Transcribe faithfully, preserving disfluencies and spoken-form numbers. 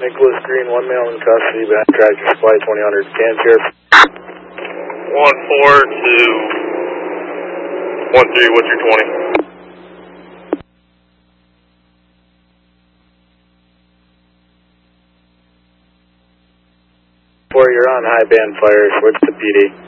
Nicholas Green, one male in custody, behind Tractor Supply, twenty hundred. Can Sheriff. one four to one three, what's your twenty? Four, you're on high band fire, switch to P D.